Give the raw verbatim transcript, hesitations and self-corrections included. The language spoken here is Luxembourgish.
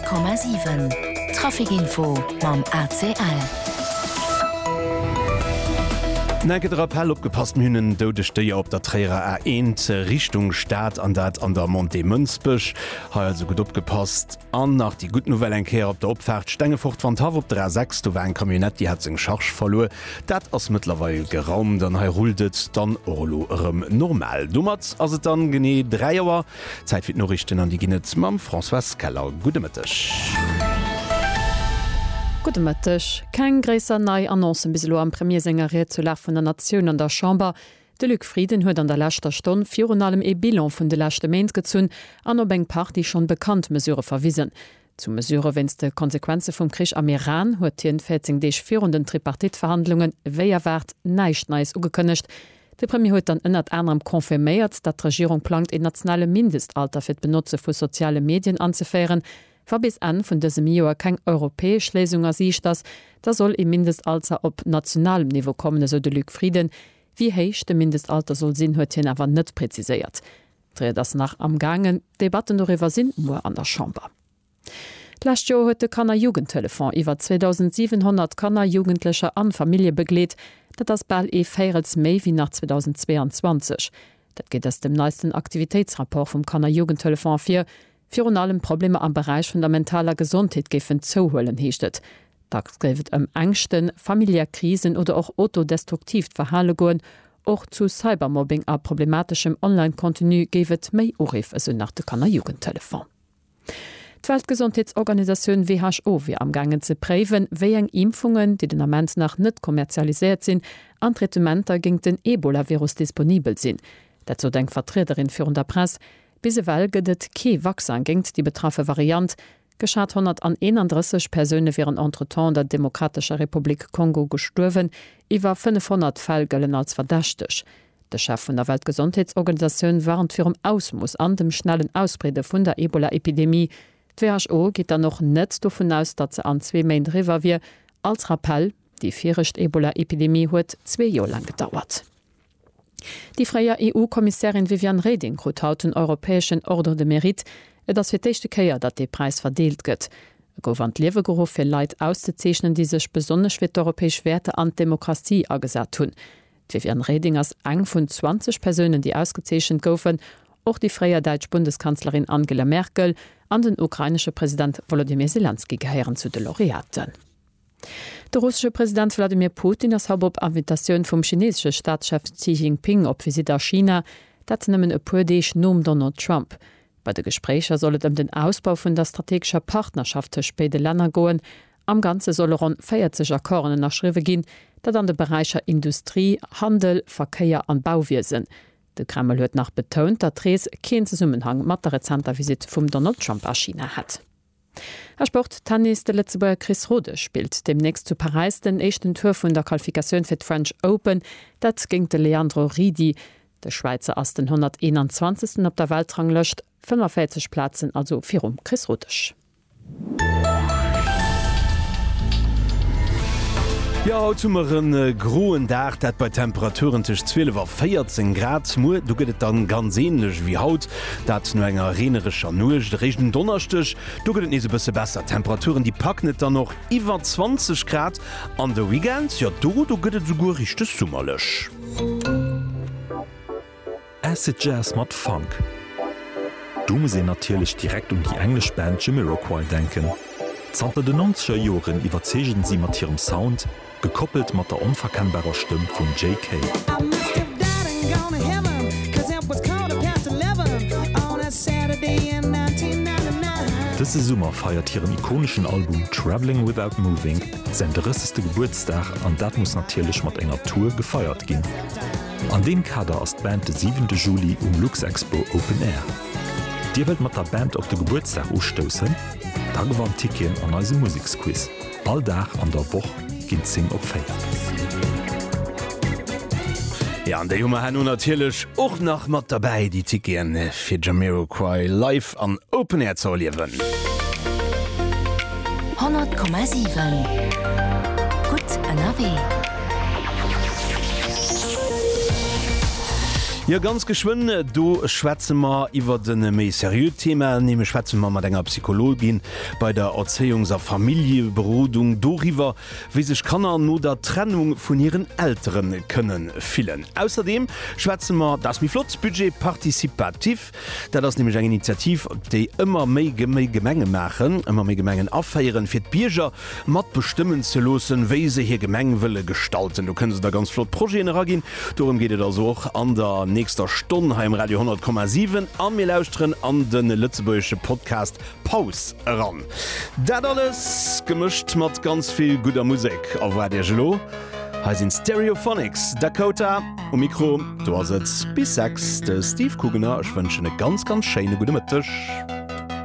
hundert Komma sieben Trafikinfo mam A C L. Neget Appell opgepasst Hünnen dodeste op der Träger A eins Richtung Staat an dat an der Monte Münzbech ha also gut opgepasst an nach die gut Novellenkeer op der Opfahrt Stengefocht van Tav op der sechs du en Kabinett die hat seg Charch verlo dat ass mittlerwe geraum dann he rudet dann Orlorem normal dummert as dann gené dreier Zeit wie Norrichten an die Ginnet mam François Keller Gudemettech. Gutemëttech, Keng gréser nei Annoncen biselo am Premiersängerreet zu Lach vun der Nationun an der Chamber. De Lück Frieden huet an der lächter Stonn virun allem e Bilan vun de lächte Mainint gezunn, an op eng Party schon bekannt Mesure verwiesen. Zu Mesure wenns de Konsequenze vum Krich am Iran huet hien vierzig Deeg virrunden Tripartitverhandlungen wéierwert neicht neis ugekënnecht. De Premier huet an ënnert anderem konfirméiert, dat d'Regierung plant e nationale Mindestalter fir d'Benutze vu soziale Medien anzuféieren, war bis an vun dësem Joer keng europäesch Lesunger siich das, da soll e Mindestalter op nationalem Niveau kommen eso de Lück Frieden. Wie héich de Mindestalter soll sinn huet hien awer net preziséiert. Dreh das nach am Gangen, Debatten doiwwer sinn nur an der Chamber. D'lächt Jo huet de Kanner Jugendtelefon iwwer zweitausendsiebenhundert Kanner Jugendlecher an Familie begleet, dat das ball e féierels méi wie nach zweitausendzweiundzwanzig. Dat geht ass dem neisten Aktivitätsrapport vum Kanner Jugendtelefon fir, Fi allem Probleme am Bereich fundamentaler Gesundheit gefen zuholen hiechtet. Da skrivet em engchten, Familiärkrisen oder auch autodestruktiv Verhalegoen, och zu Cybermobbing a problematischem Online-Kontinu gewet méi Urif eso nach de Kanner Jugendtelefon. D'Weltgesundheitsorganisation W H O wie am gangen ze préwen, wéi eng Impfungen, die den Amment nach net kommerzialisiert sinn, an Tretementer gin den Ebola-Virus disponibel sinn. Dazu denkt Vertreterin für der Presse, Bisewel gëdet kee Wachsen géint die betraffe Variant, geschat hunderteinunddreißig Persöne wären entretemps der Demokratischer Republik Kongo gestorwen, iwwer fünfhundert Fäll gëllen als verdächteg. De Chef vun der Weltgesundheitsorganisation warnt firm Ausmus an dem schnellen Ausbrede vun der Ebola-Epidemie. D W H O geht da noch net davon aus, dat ze an zwei Main River wie als Rappel, die virrecht Ebola-Epidemie huet zwei Joer lang gedauert. Die freie E U-Kommissarin Viviane Reding krut haut den europäesschen Ordre de Mérite, et ass fir d'échte Kéier, dat de Preis verdeelt gëtt. E gouf an d'Liewegeruch fir Leiit auszezeichnen, die sech besonnech fir d'europäesch Werte an Demokratie agesat hunn. Viviane Reding ass eng vun zwanzig Personen, die ausgezeechchen goufen, och die freie Deitsch Bundeskanzlerin Angela Merkel an den ukrainesche Präsident Volodymyr Zelensky geheieren zu de Laureaten. Der russische Präsident Wladimir Putin as hab op Invitationun vum chinesische Staatschef Xi Jinping op Visit a China, dat nëmmen e puerdeich nom Donald Trump. Bei de Gesprächer sollet em den Ausbau vun der strategischer Partnerschaft ter spede Länder goen, am ganze solle rund vierzig Akkoren nachschriwe ginn, dat an de Bereicher Industrie, Handel, Verkeier an Bauwiesen. De Kreml huet nach betont, dat Rees keen Summenhang mat der rezenter Visit vum Donald Trump a China hat. Herr Sport Tennis de Letzeburger Chris Rode spielt demnächst zu Paris den echten Tour vun der Qualifikation fir French Open, dat ging de Leandro Ridi. Der Schweizer ass den hunderteinundzwanzigsten op der Weltrang löscht, fünfundvierzig Platzen also virum Chris Rodech. Ja hautmeren äh, groen Dach, dat bei Temperaturen tech zwölf war vierzehn Grad mu, du gëtt dann ganz ähnlich wie haut, dat no enger renerischer Nuch de Regen donnerstech, du gëtt nie so bisse besser. Temperaturen die packnet dann noch iwwer zwanzig Grad an der Weekend, ja du du gëtt so go richtig summmerlech. Acid Jazz mat Funk. Du muss se natürlich direkt um die englisch Band Jamiroquai denken. Zter den neunziger Joren iwwerzegen sie mat ihrem Sound, gekoppelt mat der unverkennbarer Stimme vum J K. Diese Summer feiert ihren ikonischen Album Traveling Without Moving sein dritteste Geburtstag an dat muss natürlich mat enger Tour gefeiert gin. An dem Kader ist Band den siebenten Juli um Lux Expo Open Air. Dir wird mat der Band auf den Geburtstag ustossen, da gewann Ticken an als Musiksquiz. All Dach an der Woche gin zing op Feier. Ja, an der Junge han natürlich auch noch mat dabei die Ticken fir Jamiroquai live an Open Air zu erleben. hundert Komma sieben Gut an A W. Ja ganz geschwind du Schwätzemer iwwer den méi serieux Thema nehme Schwätzemer mat enger Psychologin bei der Erziehungser Familieberodung doriwer wie sech kannner no der Trennung vun ihren Älteren können fielen. Außerdem Schwätzemer das mi Flotzbudget partizipativ, da das nämlich eng Initiativ, déi immer méi méi Gemenge machen, immer méi Gemengen afeieren fir d Bierger mat bestimmen ze losen, wéi se hier Gemengwille gestalten. Du können da ganz flott Projektgin, darum geht es auch an der nächster Stundenheim Radio hundert Komma sieben an mir lausren an den Lützeburgische Podcast Pause ran. Dat alles gemischt mat ganz viel guter Musik auf Radio Gelo. He sind Stereophonics, Dakota und Mikro, du hast bis sechs, der Steve Kugener, ich wünsche eine ganz ganz schöne gute Mittag.